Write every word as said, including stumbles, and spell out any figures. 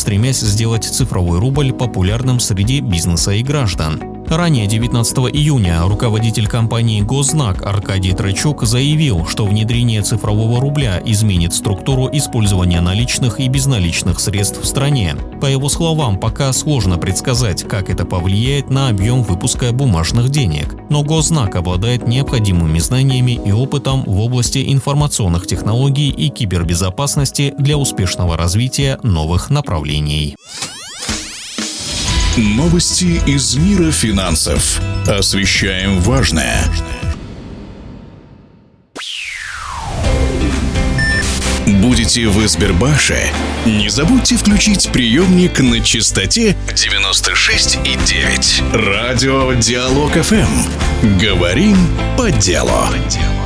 стремясь сделать цифровой рубль популярным среди бизнеса и граждан. Ранее, девятнадцатого июня, руководитель компании «Гознак» Аркадий Трачук заявил, что внедрение цифрового рубля изменит структуру использования наличных и безналичных средств в стране. По его словам, пока сложно предсказать, как это повлияет на объем выпуска бумажных денег. Но «Гознак» обладает необходимыми знаниями и опытом в области информационных технологий и кибербезопасности для успешного развития новых направлений. Новости из мира финансов. Освещаем важное. Будете в Сбербаше? Не забудьте включить приемник на частоте девяносто шесть и девять. Радио Диалог эф эм. Говорим по делу.